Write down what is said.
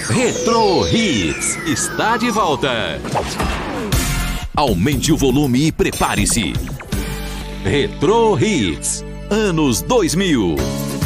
Retro Hits está de volta. Aumente o volume e prepare-se. Retro Hits, anos 2000.